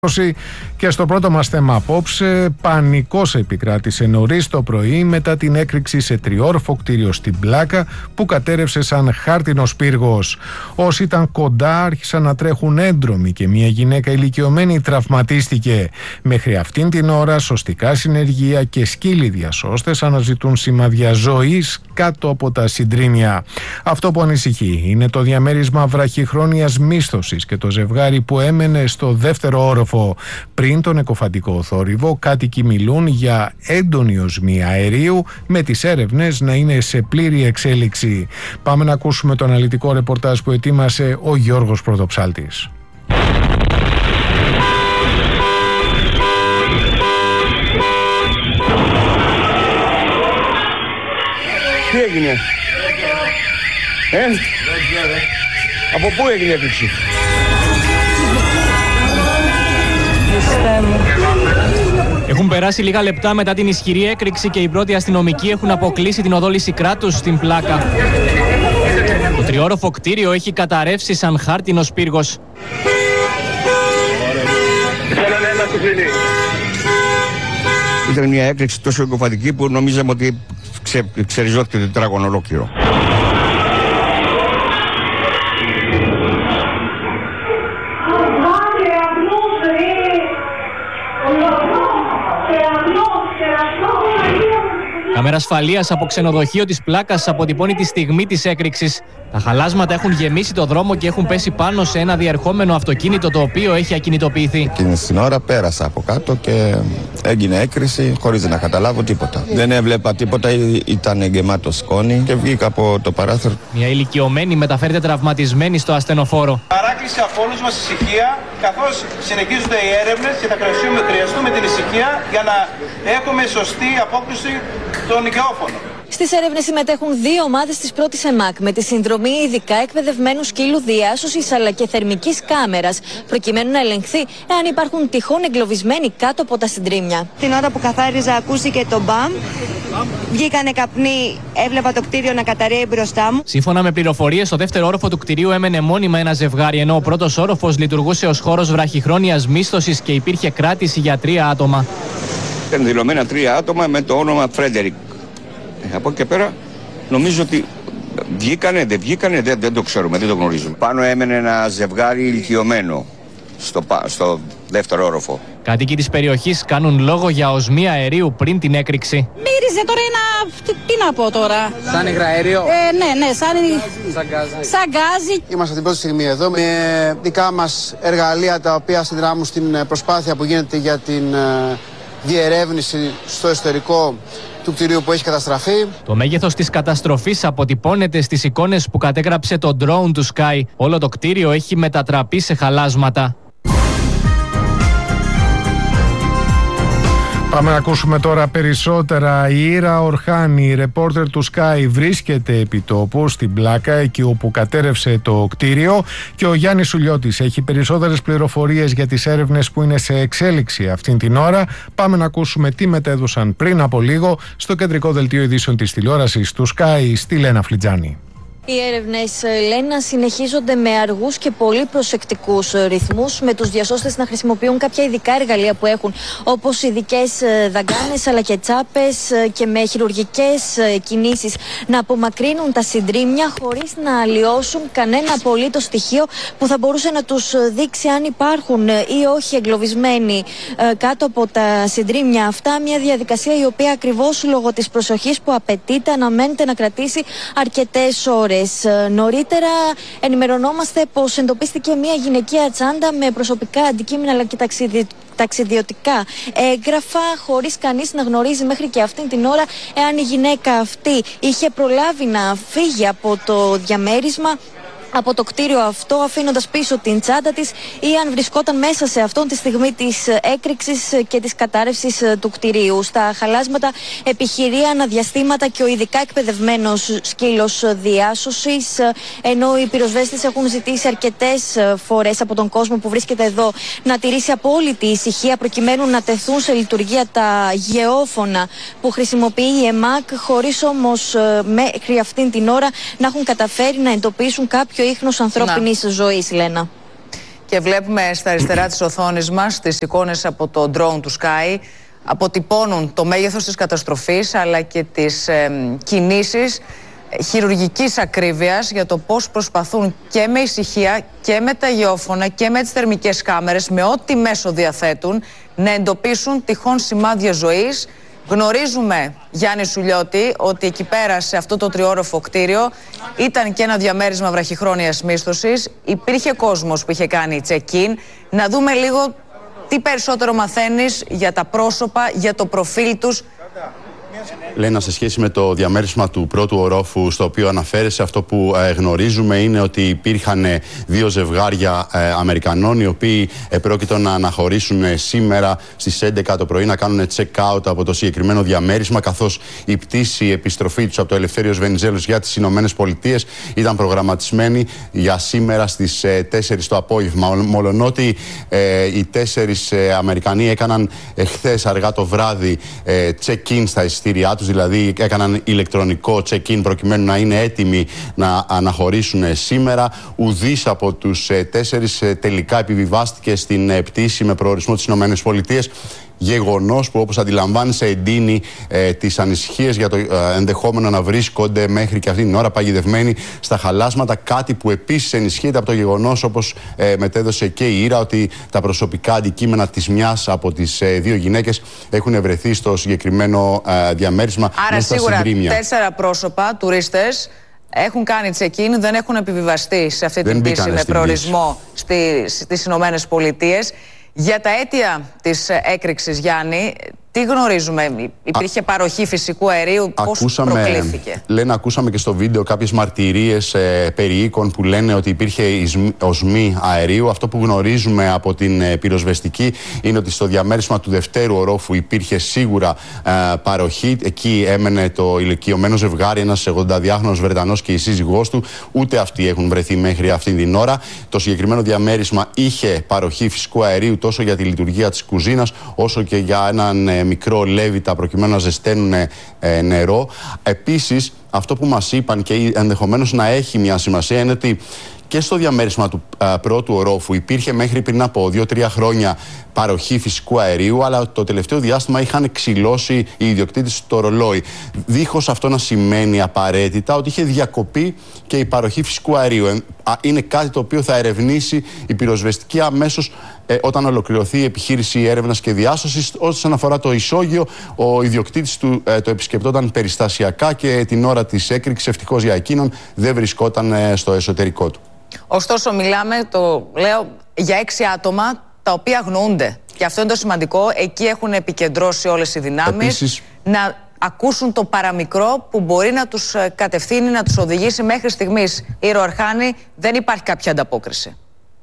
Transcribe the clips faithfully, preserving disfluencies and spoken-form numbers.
Και στο πρώτο μας θέμα απόψε, πανικός επικράτησε νωρίς το πρωί μετά την έκρηξη σε τριόροφο κτίριο στην Πλάκα που κατέρευσε σαν χάρτινος πύργος. Όσοι ήταν κοντά άρχισαν να τρέχουν έντρομοι και μια γυναίκα ηλικιωμένη τραυματίστηκε. Μέχρι αυτήν την ώρα σωστικά συνεργεία και σκύλοι διασώστες αναζητούν σημάδια ζωής κάτω από τα συντρίμια. Αυτό που ανησυχεί είναι το διαμέρισμα βραχυχρόνιας μίσθωσης και το ζευγάρι που έμενε στο δεύτερο όροφο. Πριν τον εκοφαντικό θόρυβο, κάτοικοι μιλούν για έντονη οσμή αερίου, με τις έρευνες να είναι σε πλήρη εξέλιξη. Πάμε να ακούσουμε το αναλυτικό ρεπορτάζ που ετοίμασε ο Γιώργος Πρωτοψάλτης. Τι έγινε? Ε? Από πού έγινε η έκρηξη? Έχουν περάσει λίγα λεπτά μετά την ισχυρή έκρηξη και οι πρώτοι αστυνομικοί έχουν αποκλείσει την οδό Λυσικράτους στην Πλάκα. Το τριόροφο κτίριο έχει καταρρεύσει σαν χάρτινος πύργος. Ήταν μια έκρηξη τόσο εγκοφαντική που νομίζαμε ότι ξε, ξεριζώθηκε το τετράγωνο ολόκληρο. Κάμερα ασφαλείας από ξενοδοχείο της Πλάκας αποτυπώνει τη στιγμή της έκρηξης. Τα χαλάσματα έχουν γεμίσει το δρόμο και έχουν πέσει πάνω σε ένα διερχόμενο αυτοκίνητο το οποίο έχει ακινητοποιηθεί. Εκείνη την ώρα πέρασα από κάτω και έγινε έκρηξη χωρίς να καταλάβω τίποτα. Δεν έβλεπα τίποτα, ήταν γεμάτο σκόνη και βγήκα από το παράθυρο. Μια ηλικιωμένη μεταφέρεται τραυματισμένη στο ασθενοφόρο. Παράκληση από όλους μας ησυχία, καθώς συνεχίζονται οι έρευνες και θα χρειαστούμε την ησυχία για να έχουμε σωστή απόκριση των οικειόφωνων. Στις έρευνες συμμετέχουν δύο ομάδες της πρώτης ΕΜΑΚ με τη συνδρομή ειδικά εκπαιδευμένου σκύλου διάσωσης αλλά και θερμικής κάμερας, προκειμένου να ελεγχθεί εάν υπάρχουν τυχόν εγκλωβισμένοι κάτω από τα συντρίμια. Την ώρα που καθάριζα ακούστηκε το μπαμ, βγήκανε καπνοί, έβλεπα το κτίριο να καταρρέει μπροστά μου. Σύμφωνα με πληροφορίες, στο δεύτερο όροφο του κτιρίου έμενε μόνιμα ένα ζευγάρι, ενώ ο πρώτος όροφος λειτουργούσε ως χώρος βραχυχρόνιας μίσθωσης και υπήρχε κράτηση για τρία άτομα. Ήταν δηλωμένα τρία άτομα με το όνομα Φρέντερικ. Από εκεί και πέρα νομίζω ότι βγήκανε, δεν βγήκανε, δεν, δεν το ξέρουμε, δεν το γνωρίζουμε. Πάνω έμενε ένα ζευγάρι ηλικιωμένο στο, στο δεύτερο όροφο. Κάτοικοι της περιοχής κάνουν λόγο για οσμή αερίου πριν την έκρηξη. Μύριζε τώρα ένα, τι, τι να πω τώρα. Σαν υγραέριο. Ε, ναι, ναι, σαν, σαν γκάζι. Σαν γκάζι. Είμαστε την πρώτη στιγμή εδώ με δικά μας εργαλεία τα οποία συνδράμουν στην προσπάθεια που γίνεται για την διερεύνηση στο εσωτερικό του κτηρίου που έχει καταστραφεί. Το μέγεθος της καταστροφής αποτυπώνεται στις εικόνες που κατέγραψε το drone του Sky. Όλο το κτίριο έχει μετατραπεί σε χαλάσματα. Πάμε να ακούσουμε τώρα περισσότερα. Η Ήρα Ορχάνη, ρεπόρτερ του Sky, βρίσκεται επί τόπου στην Πλάκα, εκεί όπου κατέρευσε το κτίριο, και ο Γιάννης Σουλιώτης έχει περισσότερες πληροφορίες για τις έρευνες που είναι σε εξέλιξη αυτήν την ώρα. Πάμε να ακούσουμε τι μετέδωσαν πριν από λίγο στο κεντρικό δελτίο ειδήσεων της τηλεόρασης του Sky, στη Λένα Φλιτζάνη. Οι έρευνες, Λένα, συνεχίζονται με αργούς και πολύ προσεκτικούς ρυθμούς, με τους διασώστες να χρησιμοποιούν κάποια ειδικά εργαλεία που έχουν, όπως ειδικές δαγκάνες αλλά και τσάπες, και με χειρουργικές κινήσεις να απομακρύνουν τα συντρίμια χωρίς να αλλοιώσουν κανένα απολύτως στοιχείο που θα μπορούσε να τους δείξει αν υπάρχουν ή όχι εγκλωβισμένοι κάτω από τα συντρίμια αυτά. Μια διαδικασία η οποία ακριβώς λόγω της προσοχής που απαιτείται αναμένεται να κρατήσει αρκετές ώρες. Νωρίτερα ενημερωνόμαστε πως εντοπίστηκε μια γυναικεία τσάντα με προσωπικά αντικείμενα αλλά και ταξιδι... ταξιδιωτικά έγγραφα, χωρίς κανείς να γνωρίζει μέχρι και αυτήν την ώρα εάν η γυναίκα αυτή είχε προλάβει να φύγει από το διαμέρισμα, από το κτίριο αυτό, αφήνοντας πίσω την τσάντα της, ή αν βρισκόταν μέσα σε αυτόν τη στιγμή της έκρηξης και της κατάρρευσης του κτιρίου. Στα χαλάσματα επιχειρεί αναδιαστήματα και ο ειδικά εκπαιδευμένος σκύλος διάσωσης, ενώ οι πυροσβέστες έχουν ζητήσει αρκετές φορές από τον κόσμο που βρίσκεται εδώ να τηρήσει απόλυτη ησυχία, προκειμένου να τεθούν σε λειτουργία τα γεώφωνα που χρησιμοποιεί η ΕΜΑΚ, χωρίς όμως μέχρι αυτήν την ώρα να έχουν καταφέρει να εντοπίσουν κάποιο ίχνος ανθρώπινης ζωής, Λένα. και βλέπουμε στα αριστερά της οθόνης μας τις εικόνες από το drone του Sky. Αποτυπώνουν το μέγεθος της καταστροφής αλλά και τις ε, κινήσεις χειρουργικής ακρίβειας για το πώς προσπαθούν και με ησυχία και με τα γεώφωνα και με τις θερμικές κάμερες, με ό,τι μέσο διαθέτουν, να εντοπίσουν τυχόν σημάδια ζωής. Γνωρίζουμε, Γιάννη Σουλιώτη, ότι εκεί πέρα σε αυτό το τριόροφο κτίριο ήταν και ένα διαμέρισμα βραχυχρόνιας μίσθωσης. Υπήρχε κόσμος που είχε κάνει check-in. Να δούμε λίγο τι περισσότερο μαθαίνεις για τα πρόσωπα, για το προφίλ τους. Λένα, σε σχέση με το διαμέρισμα του πρώτου ορόφου στο οποίο αναφέρεσαι, αυτό που ε, γνωρίζουμε είναι ότι υπήρχαν ε, δύο ζευγάρια ε, Αμερικανών οι οποίοι ε, πρόκειτο να αναχωρήσουν ε, σήμερα στις έντεκα το πρωί, να κάνουν check-out από το συγκεκριμένο διαμέρισμα, καθώς η πτήση η επιστροφή τους από το Ελευθέριος Βενιζέλος για τις Ηνωμένες Πολιτείες ήταν προγραμματισμένη για σήμερα στις ε, τέσσερις το απόγευμα. Μολονότι ε, οι τέσσερις ε, Αμερικανοί έκαναν ε, χθες αργά το βράδυ ε, check-in στα εισιτήριά τους, δηλαδή έκαναν ηλεκτρονικό check-in προκειμένου να είναι έτοιμοι να αναχωρήσουν σήμερα. Ουδής από τους ε, τέσσερις ε, τελικά επιβιβάστηκε στην ε, πτήση με προορισμό τις Ηνωμένες Πολιτείες. Γεγονός που, όπως αντιλαμβάνεσαι, εντείνει ε, τις ανησυχίες για το ε, ενδεχόμενο να βρίσκονται μέχρι και αυτή την ώρα παγιδευμένοι στα χαλάσματα. Κάτι που επίσης ενισχύεται από το γεγονός, όπως ε, μετέδωσε και η Ήρα, ότι τα προσωπικά αντικείμενα της μιας από τις ε, δύο γυναίκες έχουν βρεθεί στο συγκεκριμένο ε, διαμέρισμα. Άρα σίγουρα τέσσερα πρόσωπα, τουρίστες, έχουν κάνει check-in, δεν έχουν επιβιβαστεί σε αυτή την πτήση με προορισμό στις Ηνωμένες Πολιτείες. Για τα αίτια της έκρηξης, Γιάννη, τι γνωρίζουμε, υπήρχε Α... παροχή φυσικού αερίου, πώς προκλήθηκε? Λένε, ακούσαμε και στο βίντεο κάποιες μαρτυρίες ε, περί οίκων που λένε ότι υπήρχε οσμή αερίου. Αυτό που γνωρίζουμε από την ε, πυροσβεστική είναι ότι στο διαμέρισμα του δευτέρου ορόφου υπήρχε σίγουρα ε, παροχή. Εκεί έμενε το ηλικιωμένο ζευγάρι, ένας ογδονταδιάχρονος Βρετανός και η σύζυγός του. Ούτε αυτοί έχουν βρεθεί μέχρι αυτή την ώρα. Το συγκεκριμένο διαμέρισμα είχε παροχή φυσικού αερίου τόσο για τη λειτουργία της κουζίνας όσο και για έναν ε, μικρό λέβητα προκειμένου να ζεσταίνουν ε, νερό. Επίσης, αυτό που μας είπαν και ενδεχομένως να έχει μια σημασία είναι ότι και στο διαμέρισμα του α, πρώτου ορόφου υπήρχε μέχρι πριν από δύο τρία χρόνια παροχή φυσικού αερίου, αλλά το τελευταίο διάστημα είχαν ξυλώσει οι ιδιοκτήτες το ρολόι. Δίχως αυτό να σημαίνει απαραίτητα ότι είχε διακοπεί και η παροχή φυσικού αερίου. Είναι κάτι το οποίο θα ερευνήσει η πυροσβεστική αμέσως ε, όταν ολοκληρωθεί η επιχείρηση έρευνας και διάσωσης. Όσον αφορά το ισόγειο, ο ιδιοκτήτης του ε, το επισκεπτόταν περιστασιακά και την ώρα της έκρηξης, ευτυχώς για εκείνον, δεν βρισκόταν ε, στο εσωτερικό του. Ωστόσο, μιλάμε, το λέω, για έξι άτομα τα οποία αγνοούνται. Και αυτό είναι το σημαντικό. Εκεί έχουν επικεντρώσει όλες οι δυνάμεις. Επίσης, να ακούσουν το παραμικρό που μπορεί να τους κατευθύνει, να τους οδηγήσει. Μέχρι στιγμής, Ήρο Αρχάνη, δεν υπάρχει κάποια ανταπόκριση.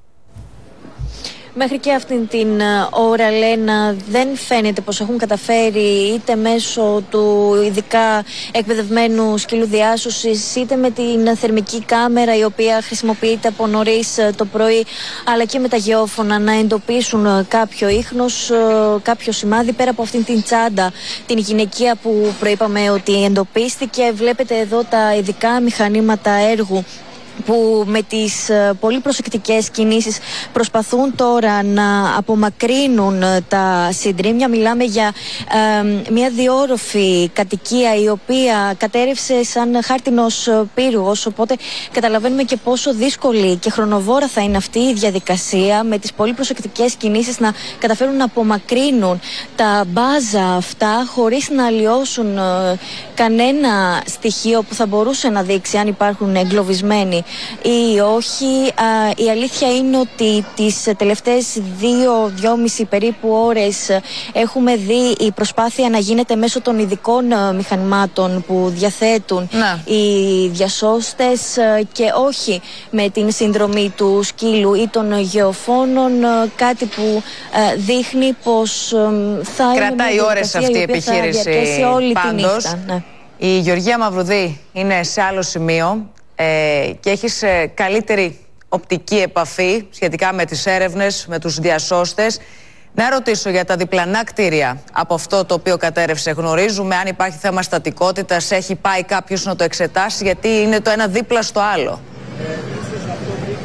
Μέχρι και αυτήν την ώρα, Λένα, δεν φαίνεται πως έχουν καταφέρει είτε μέσω του ειδικά εκπαιδευμένου σκύλου διάσωσης, είτε με την θερμική κάμερα η οποία χρησιμοποιείται από νωρίς το πρωί, αλλά και με τα γεώφωνα, να εντοπίσουν κάποιο ίχνος, κάποιο σημάδι πέρα από αυτήν την τσάντα, την γυναικεία που προείπαμε ότι εντοπίστηκε. Βλέπετε εδώ τα ειδικά μηχανήματα έργου που με τις πολύ προσεκτικές κινήσεις προσπαθούν τώρα να απομακρύνουν τα συντρίμμια. Μιλάμε για ε, μια διόρροφη κατοικία η οποία κατέρευσε σαν χάρτινος πύργος, οπότε καταλαβαίνουμε και πόσο δύσκολη και χρονοβόρα θα είναι αυτή η διαδικασία με τις πολύ προσεκτικές κινήσεις να καταφέρουν να απομακρύνουν τα μπάζα αυτά χωρίς να αλλοιώσουν ε, κανένα στοιχείο που θα μπορούσε να δείξει αν υπάρχουν εγκλωβισμένοι ή όχι. Α, η αλήθεια είναι ότι τις τελευταίες δύο, δυόμιση περίπου ώρες έχουμε δει η προσπάθεια να γίνεται μέσω των ειδικών μηχανημάτων που διαθέτουν να. οι διασώστες και όχι με την συνδρομή του σκύλου ή των γεωφώνων, κάτι που α, δείχνει πως θα κρατάει είναι ώρες αυτή η επιχείρηση όλη πάντως. Τη νύχτα, ναι. Η Γεωργία Μαυρουδή είναι σε άλλο σημείο ε, και έχεις ε, καλύτερη οπτική επαφή σχετικά με τις έρευνες, με τους διασώστες. Να ρωτήσω για τα διπλανά κτίρια από αυτό το οποίο κατέρευσε. Γνωρίζουμε αν υπάρχει θέμα στατικότητας, έχει πάει κάποιος να το εξετάσει, γιατί είναι το ένα δίπλα στο άλλο.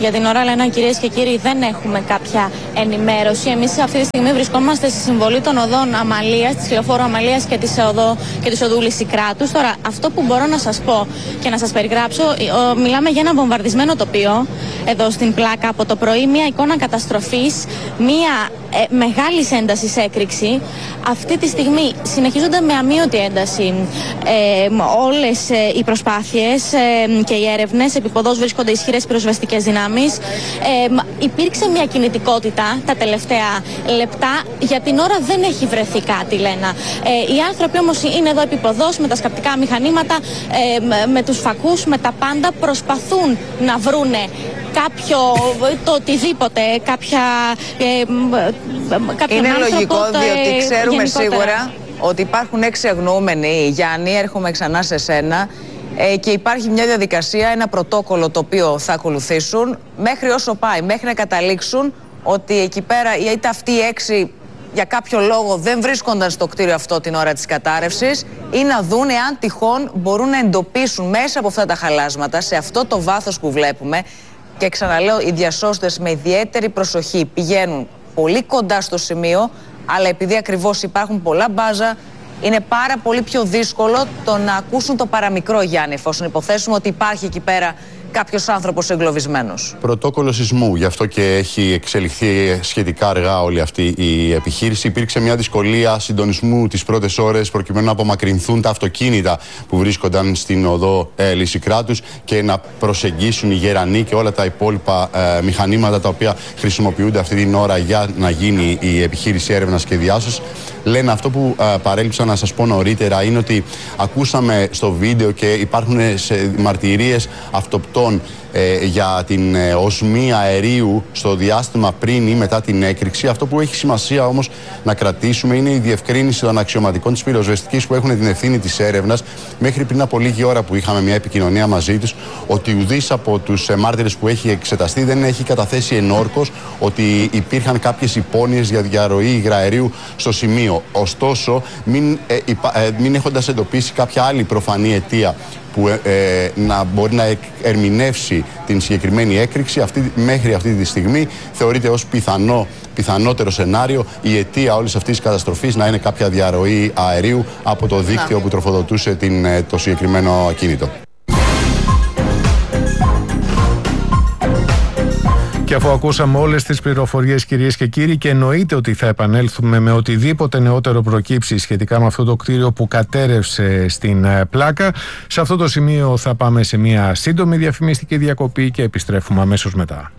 Για την ώρα, Λένα, κυρίες και κύριοι, δεν έχουμε κάποια ενημέρωση. Εμείς αυτή τη στιγμή βρισκόμαστε στη συμβολή των οδών Αμαλίας, της Λεωφόρου Αμαλίας και της οδού, και της οδού Λυσικράτους. Τώρα, αυτό που μπορώ να σας πω και να σας περιγράψω, μιλάμε για ένα βομβαρδισμένο τοπίο εδώ στην Πλάκα από το πρωί, μια εικόνα καταστροφής, μια ε, μεγάλης έντασης έκρηξη. Αυτή τη στιγμή συνεχίζονται με αμείωτη ένταση ε, όλες ε, οι προσπάθειες ε, και οι έρευνες. Επί βρίσκονται ισχυρές πυροσβεστικές δυνάμεις. Ε, υπήρξε μια κινητικότητα τα τελευταία λεπτά. Για την ώρα δεν έχει βρεθεί κάτι, Λένα. Ε, οι άνθρωποι όμως είναι εδώ επίποδος με τα σκαπτικά μηχανήματα, ε, με τους φακούς, με τα πάντα. Προσπαθούν να βρούνε κάποιο, το οτιδήποτε, κάποια, ε, κάποιον είναι άνθρωπο. Λογικό, το, διότι ξέρουμε γενικότερα. Σίγουρα ότι υπάρχουν έξι αγνοούμενοι. Γιάννη, έρχομαι ξανά σε σένα. Ε, και υπάρχει μια διαδικασία, ένα πρωτόκολλο το οποίο θα ακολουθήσουν μέχρι όσο πάει, μέχρι να καταλήξουν ότι εκεί πέρα είτε αυτοί οι έξι για κάποιο λόγο δεν βρίσκονταν στο κτίριο αυτό την ώρα της κατάρρευσης, ή να δουν εάν τυχόν μπορούν να εντοπίσουν μέσα από αυτά τα χαλάσματα, σε αυτό το βάθος που βλέπουμε. Και ξαναλέω, οι διασώστες με ιδιαίτερη προσοχή πηγαίνουν πολύ κοντά στο σημείο, αλλά επειδή ακριβώς υπάρχουν πολλά μπάζα, είναι πάρα πολύ πιο δύσκολο το να ακούσουν το παραμικρό, Γιάννη, εφόσον υποθέσουμε ότι υπάρχει εκεί πέρα κάποιος άνθρωπος εγκλωβισμένος. Πρωτόκολλο σεισμού, γι' αυτό και έχει εξελιχθεί σχετικά αργά όλη αυτή η επιχείρηση. Υπήρξε μια δυσκολία συντονισμού τις πρώτες ώρες προκειμένου να απομακρυνθούν τα αυτοκίνητα που βρίσκονταν στην οδό ε, Λυσικράτους και να προσεγγίσουν οι γερανοί και όλα τα υπόλοιπα ε, μηχανήματα τα οποία χρησιμοποιούνται αυτή την ώρα για να γίνει η επιχείρηση έρευνας και διάσωσης. Λένε, αυτό που ε, παρέλειψα να σας πω νωρίτερα είναι ότι ακούσαμε στο βίντεο και υπάρχουν σε μαρτυρίες αυτοπτών ε, για την ε, οσμή αερίου στο διάστημα πριν ή μετά την έκρηξη. Αυτό που έχει σημασία όμως να κρατήσουμε είναι η διευκρίνηση των αξιωματικών της πυροσβεστικής που έχουν την ευθύνη της έρευνας, μέχρι πριν από λίγη ώρα που είχαμε μια επικοινωνία μαζί τους, ότι ουδής από τους ε, μάρτυρες που έχει εξεταστεί δεν έχει καταθέσει ενόρκως ότι υπήρχαν κάποιες υπόνοιες για διαρροή υγραερίου στο σημείο. Ωστόσο, μην, ε, υπα, ε, μην έχοντας εντοπίσει κάποια άλλη προφανή αιτία που ε, ε, να μπορεί να ερμηνεύσει την συγκεκριμένη έκρηξη, αυτή, μέχρι αυτή τη στιγμή θεωρείται ως πιθανό, πιθανότερο σενάριο η αιτία όλης αυτής της καταστροφής να είναι κάποια διαρροή αερίου από το δίκτυο που τροφοδοτούσε την, το συγκεκριμένο ακίνητο. Και αφού ακούσαμε όλες τις πληροφορίες, κυρίες και κύριοι, και εννοείται ότι θα επανέλθουμε με οτιδήποτε νεότερο προκύψει σχετικά με αυτό το κτίριο που κατέρευσε στην Πλάκα, σε αυτό το σημείο θα πάμε σε μια σύντομη διαφημιστική διακοπή και επιστρέφουμε αμέσως μετά.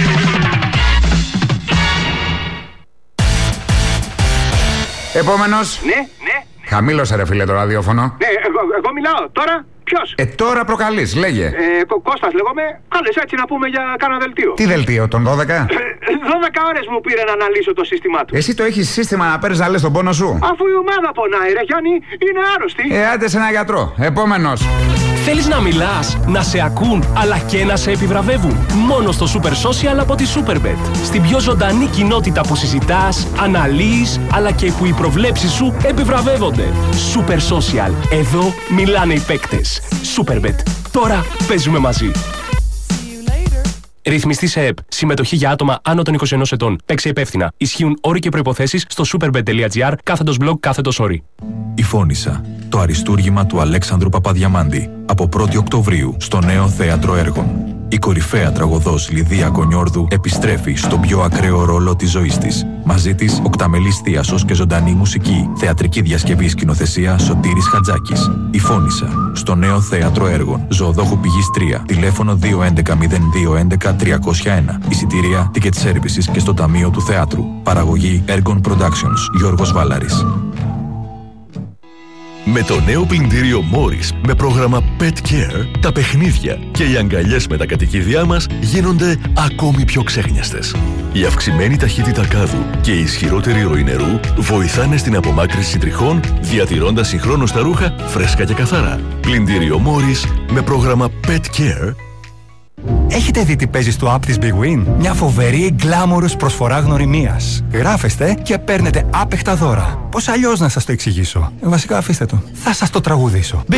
Επόμενος. Ναι, ναι. Χαμήλωσε ρε φίλε το ραδιόφωνο. Ναι, εγώ, εγώ μιλάω. Τώρα ποιος? Ε, τώρα προκαλείς, λέγε. Ε, Κω- Κώστας λέγομαι. Κάλεσα έτσι να πούμε για κάνα δελτίο. Τι δελτίο, τον δώδεκα? Ε, δώδεκα ώρες μου πήρε να αναλύσω το σύστημά του. Εσύ το έχεις σύστημα να παίρνεις να λες τον πόνο σου? Αφού η ομάδα πονάει, ρε Γιάννη, είναι άρρωστη. Ε, άντε σε ένα γιατρό. Επόμενος. Θέλεις να μιλάς, να σε ακούν, αλλά και να σε επιβραβεύουν? Μόνο στο Super Social από τη Superbet. Στην πιο ζωντανή κοινότητα που συζητάς, αναλύεις, αλλά και που οι προβλέψεις σου επιβραβεύονται. Super Social. Εδώ μιλάνε οι παίκτες. Superbet. Τώρα παίζουμε μαζί. Ρυθμιστή σε ΕΠ. Συμμετοχή για άτομα άνω των είκοσι ενός ετών. Παίξε υπεύθυνα. Ισχύουν όροι και προϋποθέσεις στο superbet.gr κάθετος blog κάθετος όροι. Η Φώνισσα. Το αριστούργημα του Αλέξανδρου Παπαδιαμάντη. Από πρώτη Οκτωβρίου στο νέο θέατρο έργων. Η κορυφαία τραγωδός Λιδία Κονιόρδου επιστρέφει στον πιο ακραίο ρόλο της ζωής της. Μαζί της οκταμελής θίασος και ζωντανή μουσική. Θεατρική διασκευή σκηνοθεσία Σωτήρης Χατζάκης. Η Φώνισσα. Στο νέο θέατρο έργων. Ζωοδόχου Πηγής τρία. Τηλέφωνο δύο έντεκα μηδέν δύο έντεκα τριακόσια ένα. Εισιτήρια Ticket Services και στο Ταμείο του Θεάτρου. Παραγωγή Ergon Productions. Γιώργος Βάλαρης. Με το νέο πλυντήριο Morris με πρόγραμμα Pet Care, τα παιχνίδια και οι αγκαλιές με τα κατοικίδια μας γίνονται ακόμη πιο ξέχνιαστες. Η αυξημένη ταχύτητα κάδου και η ισχυρότερη ροή νερού βοηθάνε στην απομάκρυνση τριχών, διατηρώντας συγχρόνως τα ρούχα φρέσκα και καθαρά. Πλυντήριο Morris με πρόγραμμα Pet Care. Έχετε δει τι παίζει στο app της Big Win? Μια φοβερή glamorous προσφορά γνωριμίας. Γράφεστε και παίρνετε άπεχτα δώρα. Πώς αλλιώς να σας το εξηγήσω? Ε, βασικά αφήστε το. Θα σας το τραγουδήσω.